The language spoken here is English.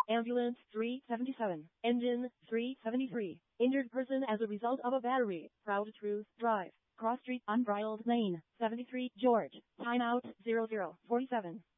Ambulance 377. Engine 373. Injured person as a result of a battery. Proud Truth Drive. Cross Street Unbridled Lane. 73 George. Timeout 0047.